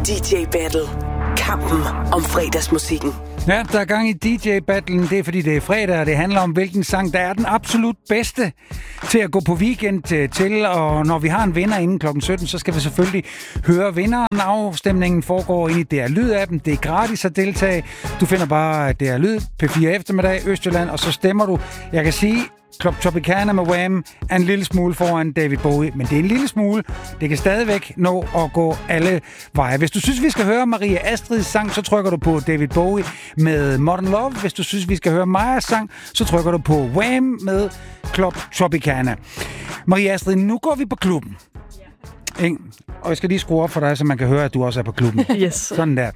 DJ Battle. Kampen om fredagsmusikken. Ja, der er gang i DJ-battlen. Det er, fordi det er fredag, og det handler om, hvilken sang, der er den absolut bedste til at gå på weekend til. Og når vi har en vinder inden klokken 17, så skal vi selvfølgelig høre vinderen. Afstemningen foregår ind i DR Lyd-appen. Det er gratis at deltage. Du finder bare DR Lyd, P4 Eftermiddag, Østjylland, og så stemmer du. Jeg kan sige, Club Tropicana med Wham er en lille smule foran David Bowie, men det er en lille smule. Det kan stadigvæk nå at gå alle veje. Hvis du synes, vi skal høre Maria Astrids sang, så trykker du på David Bowie med Modern Love. Hvis du synes, vi skal høre Majas sang, så trykker du på Wham med Club Tropicana. Maria Astrid, nu går vi på klubben. Ja. Og jeg skal lige skrue op for dig, så man kan høre, at du også er på klubben. Yes. Sådan der.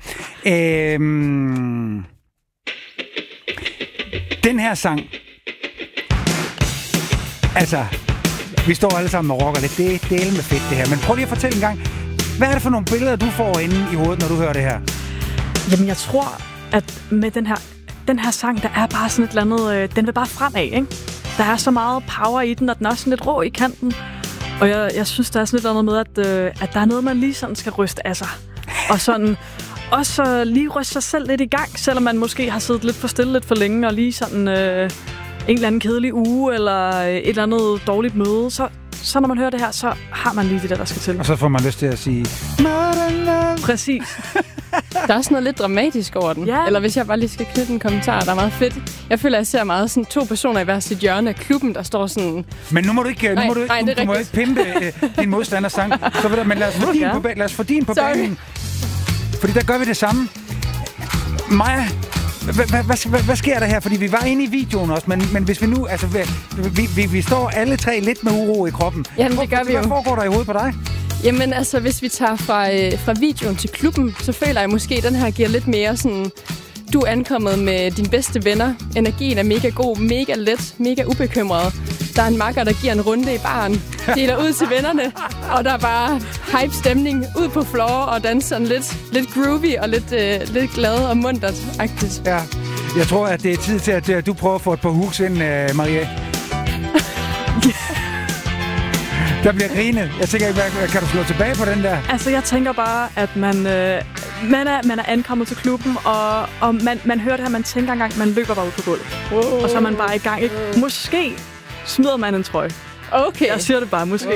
Den her sang. Altså, vi står alle sammen og rocker lidt. Det er dele med fedt, det her. Men prøv lige at fortælle en gang, hvad er det for nogle billeder, du får inde i hovedet, når du hører det her? Jamen, jeg tror, at med den her sang, der er bare sådan et eller andet... den vil bare fremad, ikke? Der er så meget power i den, og den er også sådan lidt rå i kanten. Og jeg synes, der er sådan et eller andet med, at der er noget, man lige sådan skal ryste af sig. Og sådan... Også lige ryste sig selv lidt i gang, selvom man måske har siddet lidt for stille lidt for længe, og lige sådan... en eller anden kedelig uge, eller et eller andet dårligt møde, så når man hører det her, så har man lige det der skal til. Og så får man lyst til at sige... Præcis. Der er også noget lidt dramatisk over den. Ja. Eller hvis jeg bare lige skal knytte en kommentar, der er meget fedt. Jeg føler, jeg ser meget sådan 2 personer i hver sit hjørne af klubben, der står sådan... Men nu må du ikke, du må ikke pimpe din modstanders sang. Men lad os få din på banen. Fordi der gør vi det samme. Maja... Hvad sker der her? Fordi vi var inde i videoen også, men hvis vi nu... Altså, vi står alle tre lidt med uro i kroppen. Jamen, det gør vi jo. Hvad foregår der i hovedet på dig? Jamen, altså, hvis vi tager fra videoen til klubben, så føler jeg måske, at den her giver lidt mere sådan... Du er ankommet med dine bedste venner. Energien er mega god, mega let, mega ubekymret. Der er en makker, der giver en runde i baren. Deler ud til vennerne. Og der er bare hype-stemning ud på floor og danser sådan lidt groovy og lidt glad og muntert-agtigt. Ja, jeg tror, at det er tid til, at du prøver at få et par hooks ind, Maria. Der bliver grinet. Jeg tænker ikke, kan du slå tilbage på den der? Altså, jeg tænker bare, at man er ankommet til klubben, og man hører det her, man tænker engang, man løber bare ud på gulvet. Og så er man bare i gang, ikke? Måske smider man en trøje. Okay. Jeg siger det bare, måske.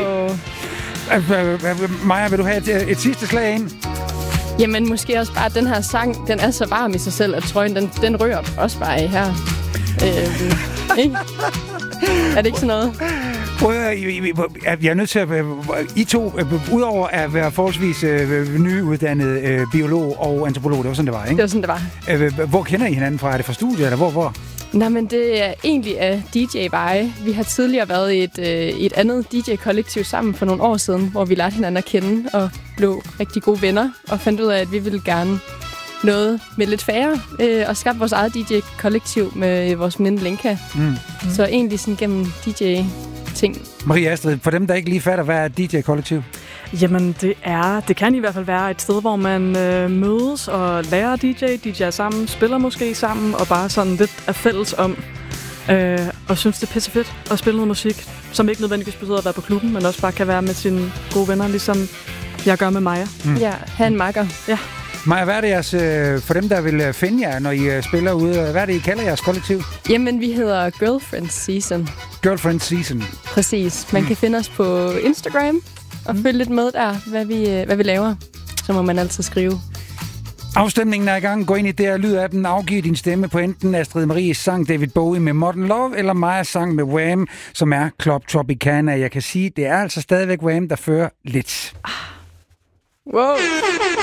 Maja, vil du have et sidste slag ind? Jamen, måske også bare, at den her sang, den er så varm i sig selv, at trøjen, den rører også bare af her. Ikke? Er det ikke sådan noget? Jeg er nødt til at... I to, udover at være forholdsvis nyuddannet biolog og antropolog, det var sådan, det var, ikke? Det var sådan, det var. Hvor kender I hinanden fra? Er det fra studiet, eller hvor? Nej, men det er egentlig af DJ-veje. Vi har tidligere været i et andet DJ-kollektiv sammen for nogle år siden, hvor vi lærte hinanden at kende og blev rigtig gode venner, og fandt ud af, at vi ville gerne noget med lidt færre, og skabte vores eget DJ-kollektiv med vores veninde Lenka. Så egentlig sådan gennem DJ-ting. Maria Astrid, for dem, der ikke lige fatter, hvad er DJ-kollektiv? Jamen, det kan i hvert fald være et sted, hvor man mødes og lærer DJ'er sammen, spiller måske sammen, og bare sådan lidt er fælles om, og synes, det er pissefedt at spille noget musik, som ikke nødvendigvis betyder at være på klubben, men også bare kan være med sine gode venner, ligesom jeg gør med Maja. Ja, have en makker. Ja. Maja, hvad er det jeres, for dem, der vil finde jer, når I spiller ude? Hvad er det, I kalder jeres kollektiv? Jamen, vi hedder Girlfriend Season. Girlfriend Season. Præcis. Man kan finde os på Instagram og følge lidt med der, hvad vi laver. Så må man altid skrive. Afstemningen er i gang. Gå ind i DR Lyd-appen, afgiv din stemme på enten Astrid Maries sang David Bowie med Modern Love, eller Majas sang med Wham, som er Club Tropicana. Jeg kan sige, det er altså stadigvæk Wham, der fører lidt. Wow!